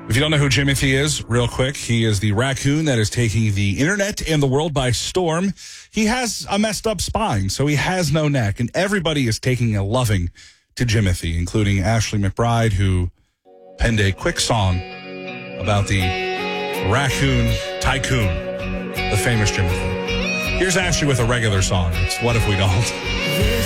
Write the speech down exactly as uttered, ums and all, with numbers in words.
If you don't know who Jimothy is, real quick, he is the raccoon that is taking the internet and the world by storm. He has a messed up spine, so he has no neck, and everybody is taking a loving to Jimothy, including Ashley McBryde, who penned a quick song about the raccoon tycoon, the famous Jimothy. Here's Ashley with a regular song. It's What If We Don't?